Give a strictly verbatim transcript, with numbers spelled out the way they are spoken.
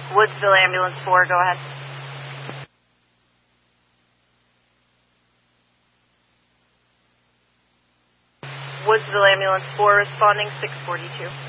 Woodsville Ambulance four, go ahead. Woodsville Ambulance four responding six forty-two.